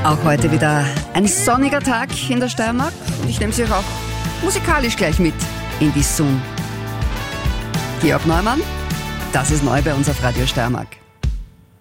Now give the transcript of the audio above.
Auch heute wieder ein sonniger Tag in der Steiermark. Und ich nehme Sie auch musikalisch gleich mit in die Sun. Georg Neumann, das ist neu bei uns auf Radio Steiermark.